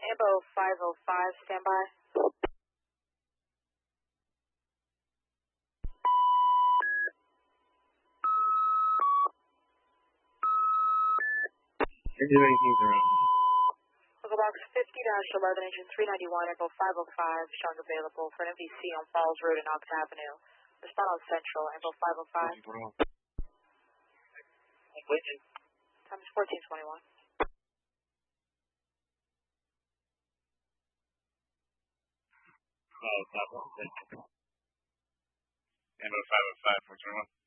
Ambo 505, standby. Engine 19's around. Local box 50-11, engine 391, Ambo 505, showing available for an MVC on Falls Road and Knox Avenue. Respond on Central, Ambo 505. Time is 14:21. Ambo 505, 421.